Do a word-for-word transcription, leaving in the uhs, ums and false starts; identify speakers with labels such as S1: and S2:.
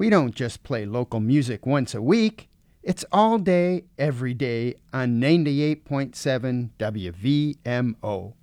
S1: We don't just play local music once a week. It's all day, every day on ninety-eight point seven W V M O.